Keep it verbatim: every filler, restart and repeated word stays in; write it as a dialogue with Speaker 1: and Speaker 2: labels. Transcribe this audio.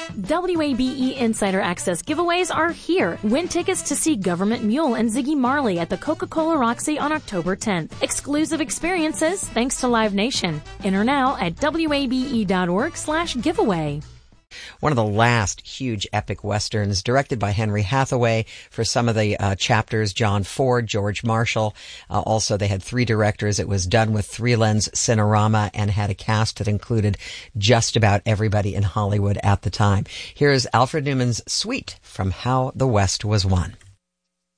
Speaker 1: W A B E Insider Access giveaways are here. Win tickets to see Government Mule and Ziggy Marley at the Coca-Cola Roxy on October tenth. Exclusive experiences thanks to Live Nation. Enter now at W A B E dot org slash giveaway.
Speaker 2: One of the last huge epic westerns, directed by Henry Hathaway. For some of the uh, chapters, John Ford, George Marshall. Uh, also, they had three directors. It was done with Three Lens Cinerama and had a cast that included just about everybody in Hollywood at the time. Here's Alfred Newman's Suite from How the West Was Won.